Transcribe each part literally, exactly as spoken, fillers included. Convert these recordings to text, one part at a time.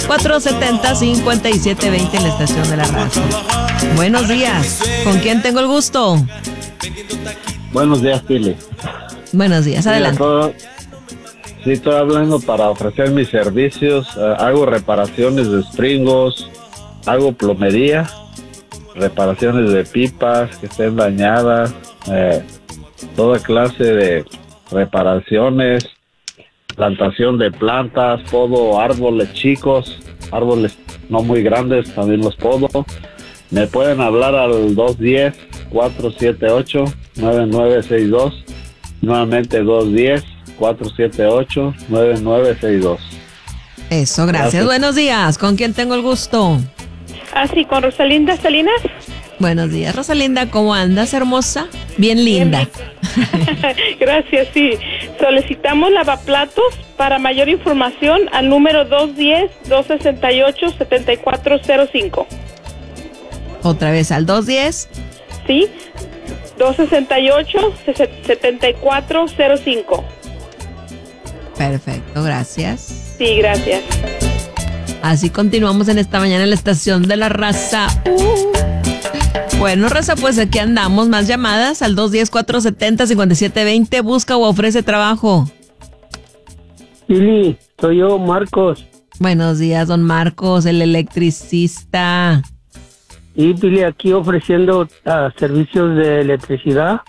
cuatro siete cero, cinco siete dos cero en la estación de La Raza. Buenos días. ¿Con quién tengo el gusto? Buenos días, Pili. Buenos días, adelante. Todo, sí, estoy hablando para ofrecer mis servicios. Uh, hago reparaciones de springos, hago plomería, reparaciones de pipas que estén dañadas, eh, toda clase de reparaciones, plantación de plantas, podo árboles chicos, árboles no muy grandes, también los podo. Me pueden hablar al dos uno cero, cuatro siete ocho, nueve nueve seis dos, nuevamente dos uno cero, cuatro siete ocho, nueve nueve seis dos. Eso, gracias. gracias. Buenos días. ¿Con quién tengo el gusto? Ah, sí, con Rosalinda Salinas. Buenos días, Rosalinda. ¿Cómo andas, hermosa? Bien linda. Bien. Gracias, sí. Solicitamos lavaplatos. Para mayor información, al número dos uno cero, dos seis ocho, siete cuatro cero cinco. Otra vez al dos uno cero. Sí, dos seis ocho, siete cuatro cero cinco. Perfecto, gracias. Sí, gracias. Así continuamos en esta mañana en la estación de La Raza. Uh. Bueno, Raza, pues aquí andamos. Más llamadas al dos uno cero, cuatro siete cero, cinco siete dos cero. Busca o ofrece trabajo. Pili, soy yo, Marcos. Buenos días, don Marcos, el electricista. Y Pili, aquí ofreciendo uh, servicios de electricidad.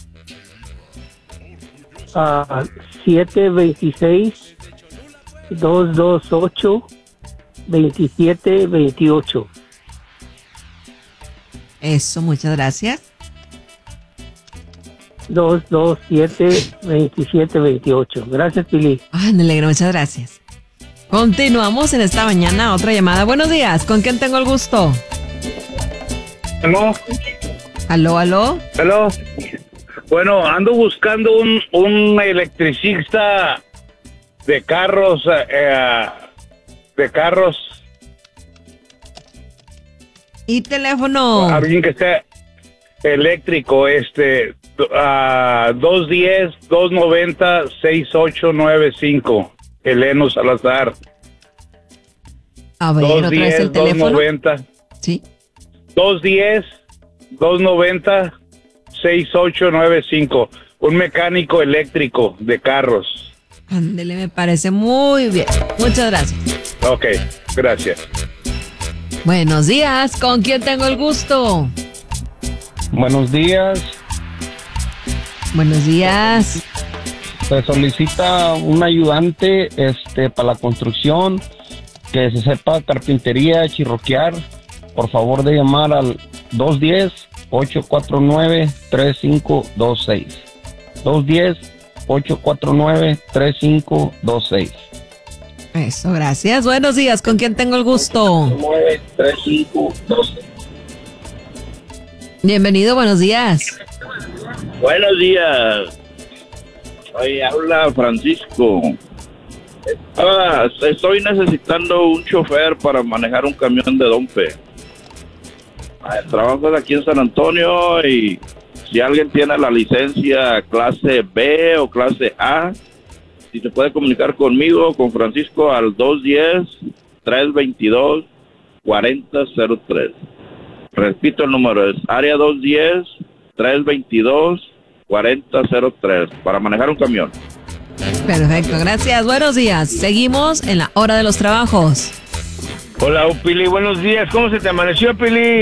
Uh, siete dos seis, dos dos ocho, dos siete dos ocho. Eso, muchas gracias. dos dos siete, dos siete dos ocho. Gracias, Pili. Ay, me alegro, muchas gracias. Continuamos en esta mañana, otra llamada. Buenos días, ¿con quién tengo el gusto? ¿Aló? ¿Aló, aló? ¿Aló? Bueno, ando buscando un, un electricista de carros, eh, de carros. ¿Y teléfono? Alguien que sea eléctrico, este, uh, dos uno cero, dos nueve cero, seis ocho nueve cinco. Eleno Salazar. A ver, otra vez el teléfono. dos noventa. Sí. dos uno cero, dos nueve cero, seis ocho nueve cinco. Un mecánico eléctrico de carros. Ándele, me parece muy bien. Muchas gracias. Ok, gracias. Buenos días, ¿con quién tengo el gusto? Buenos días. Buenos días. Se solicita un ayudante este, para la construcción, que se sepa carpintería, chirroquear. Por favor de llamar al dos uno cero, ocho cuatro nueve, tres cinco dos seis. dos uno cero, ocho cuatro nueve, tres cinco dos seis. Eso, gracias. Buenos días, ¿con quién tengo el gusto? nueve tres cinco dos seis. Bienvenido, buenos días. Buenos días. Oye, habla Francisco. Ah, estoy necesitando un chofer para manejar un camión de dompe. Ah, trabajo aquí en San Antonio y si alguien tiene la licencia clase B o clase A, si se puede comunicar conmigo, con Francisco, al dos uno cero, tres dos dos, cuatro cero cero tres. Repito el número, es área dos uno cero, tres dos dos, cuatro cero cero tres, para manejar un camión. Perfecto, gracias. Buenos días. Seguimos en la hora de los trabajos. Hola, Pili, buenos días. ¿Cómo se te amaneció, Pili?